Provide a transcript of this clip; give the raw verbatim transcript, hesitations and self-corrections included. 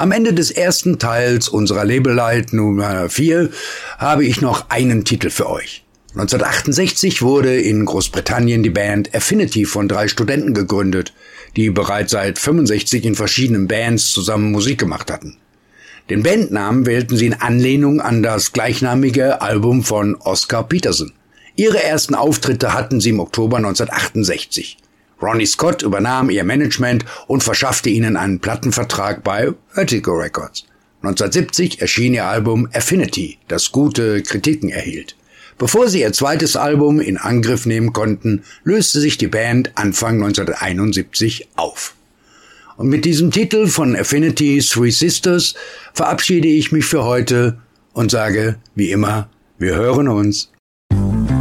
Am Ende des ersten Teils unserer Labellight Nummer vier habe ich noch einen Titel für euch. neunzehnhundertachtundsechzig wurde in Großbritannien die Band Affinity von drei Studenten gegründet, die bereits seit fünfundsechzig in verschiedenen Bands zusammen Musik gemacht hatten. Den Bandnamen wählten sie in Anlehnung an das gleichnamige Album von Oscar Peterson. Ihre ersten Auftritte hatten sie im Oktober neunzehnhundertachtundsechzig. Ronnie Scott übernahm ihr Management und verschaffte ihnen einen Plattenvertrag bei Vertigo Records. neunzehnhundertsiebzig erschien ihr Album Affinity, das gute Kritiken erhielt. Bevor sie ihr zweites Album in Angriff nehmen konnten, löste sich die Band Anfang neunzehnhunderteinundsiebzig auf. Und mit diesem Titel von Affinity Three Sisters verabschiede ich mich für heute und sage, wie immer, wir hören uns.